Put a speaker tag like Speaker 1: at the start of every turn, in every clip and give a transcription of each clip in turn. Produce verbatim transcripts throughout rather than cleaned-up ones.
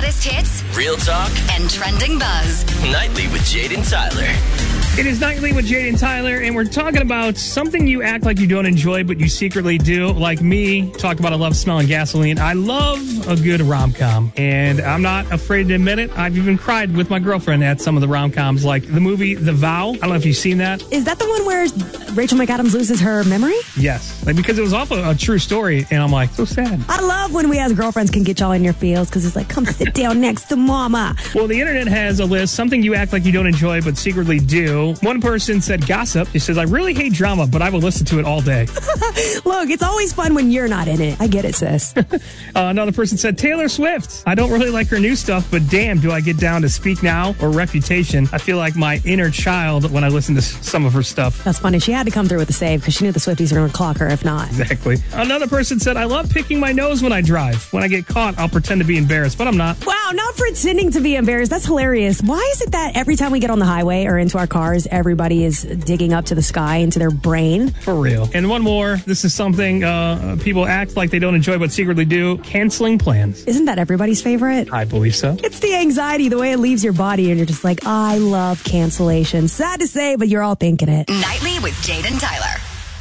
Speaker 1: hottest hits,
Speaker 2: real talk,
Speaker 1: and trending buzz.
Speaker 2: Nightly with Jade and Tyler.
Speaker 3: It is Nightly with Jade and Tyler, and we're talking about something you act like you don't enjoy, but you secretly do. Like me, talk about I love smelling gasoline. I love a good rom-com, and I'm not afraid to admit it. I've even cried with my girlfriend at some of the rom-coms, like the movie The Vow. I don't know if you've seen that.
Speaker 4: Is that the one where Rachel McAdams loses her memory?
Speaker 3: Yes, like because it was off a, a true story, and I'm like, so sad.
Speaker 4: I love when we as girlfriends can get y'all in your feels, because it's like, come sit down next to mama.
Speaker 3: Well, the internet has a list, something you act like you don't enjoy, but secretly do. One person said gossip. He says, I really hate drama, but I will listen to it all day.
Speaker 4: Look, it's always fun when you're not in it. I get it, sis.
Speaker 3: uh, another person said, Taylor Swift. I don't really like her new stuff, but damn, do I get down to Speak Now or Reputation. I feel like my inner child when I listen to some of her stuff.
Speaker 4: That's funny. She had to come through with the save because she knew the Swifties were going to clock her if not.
Speaker 3: Exactly. Another person said, I love picking my nose when I drive. When I get caught, I'll pretend to be embarrassed, but I'm not.
Speaker 4: Wow, not pretending to be embarrassed. That's hilarious. Why is it that every time we get on the highway or into our cars, everybody is digging up to the sky into their brain?
Speaker 3: For real. And one more. This is something uh, people act like they don't enjoy but secretly do. Canceling plans.
Speaker 4: Isn't that everybody's favorite?
Speaker 3: I believe so.
Speaker 4: It's the anxiety, the way it leaves your body, and you're just like, I love cancellation. Sad to say, but you're all thinking it.
Speaker 1: Nightly with Jade and Tyler.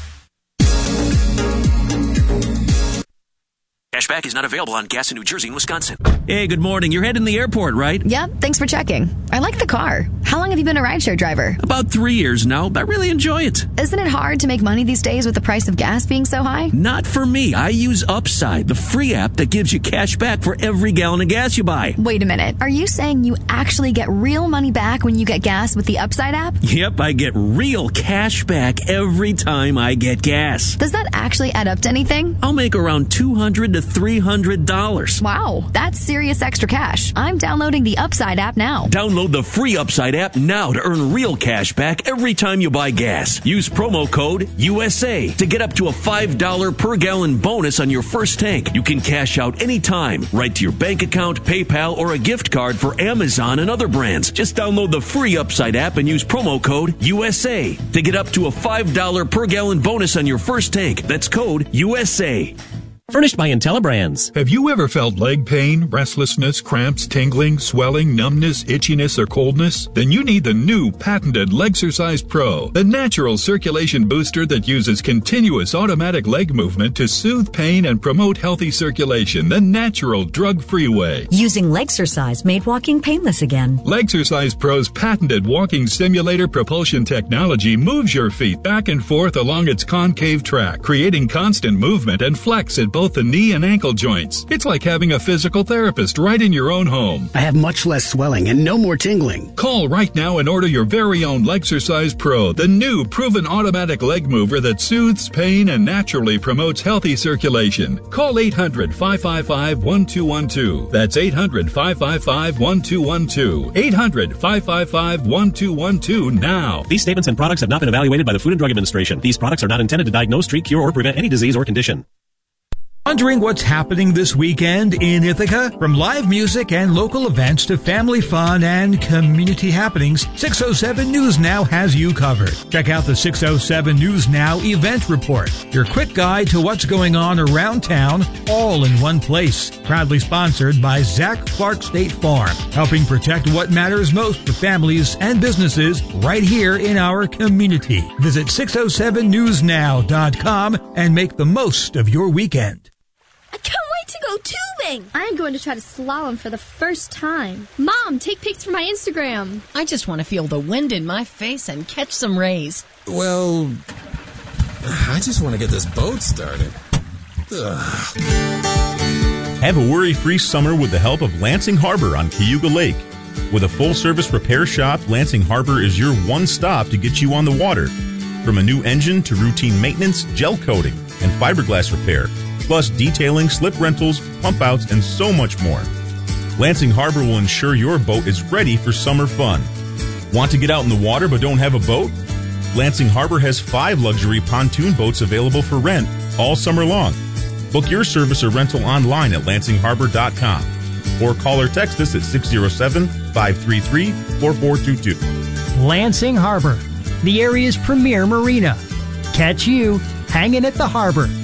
Speaker 5: Cashback is not available on gas in New Jersey and Wisconsin. Hey, good morning. You're heading to the airport, right?
Speaker 6: Yep, thanks for checking. I like the car. How long have you been a rideshare driver?
Speaker 5: About three years now, but I really enjoy it.
Speaker 6: Isn't it hard to make money these days with the price of gas being so high?
Speaker 5: Not for me. I use Upside, the free app that gives you cash back for every gallon of gas you buy.
Speaker 6: Wait a minute. Are you saying you actually get real money back when you get gas with the Upside app?
Speaker 5: Yep, I get real cash back every time I get gas.
Speaker 6: Does that actually add up to anything?
Speaker 5: I'll make around two hundred to three hundred dollars.
Speaker 6: Wow, that's serious extra cash. I'm downloading the Upside app now.
Speaker 5: Download the free Upside app now to earn real cash back every time you buy gas. Use promo code U S A to get up to a five dollars per gallon bonus on your first tank. You can cash out anytime, right to your bank account, PayPal, or a gift card for Amazon and other brands. Just download the free Upside app and use promo code U S A to get up to a five dollars per gallon bonus on your first tank. That's code U S A.
Speaker 7: Furnished by IntelliBrands.
Speaker 8: Have you ever felt leg pain, restlessness, cramps, tingling, swelling, numbness, itchiness, or coldness? Then you need the new patented Legsercise Pro, the natural circulation booster that uses continuous automatic leg movement to soothe pain and promote healthy circulation the natural, drug-free way.
Speaker 9: Using Legsercise made walking painless again.
Speaker 8: Legsercise Pro's patented walking simulator propulsion technology moves your feet back and forth along its concave track, creating constant movement and flex at both the knee and ankle joints. It's like having a physical therapist right in your own home.
Speaker 10: I have much less swelling and no more tingling.
Speaker 8: Call right now and order your very own Legsercise Pro, the new proven automatic leg mover that soothes pain and naturally promotes healthy circulation. Call eight hundred, five five five, one two one two. That's eight hundred, five five five, one two one two. eight hundred, five five five, one two one two now.
Speaker 7: These statements and products have not been evaluated by the Food and Drug Administration. These products are not intended to diagnose, treat, cure, or prevent any disease or condition.
Speaker 11: Wondering what's happening this weekend in Ithaca? From live music and local events to family fun and community happenings, six oh seven News Now has you covered. Check out the six oh seven News Now event report, your quick guide to what's going on around town, all in one place. Proudly sponsored by Zach Clark State Farm, helping protect what matters most for families and businesses right here in our community. Visit six oh seven news now dot com and make the most of your weekend.
Speaker 12: I can't wait to go tubing! I am going to try to slalom for the first time. Mom, take pics for my Instagram.
Speaker 13: I just want to feel the wind in my face and catch some rays.
Speaker 14: Well, I just want to get this boat started. Ugh.
Speaker 15: Have a worry-free summer with the help of Lansing Harbor on Cayuga Lake. With a full-service repair shop, Lansing Harbor is your one stop to get you on the water. From a new engine to routine maintenance, gel coating, and fiberglass repair, plus detailing, slip rentals, pump outs, and so much more. Lansing Harbor will ensure your boat is ready for summer fun. Want to get out in the water but don't have a boat? Lansing Harbor has five luxury pontoon boats available for rent all summer long. Book your service or rental online at lansing harbor dot com or call or text us at six oh seven, five three three, four four two two.
Speaker 16: Lansing Harbor, the area's premier marina. Catch you hanging at the harbor.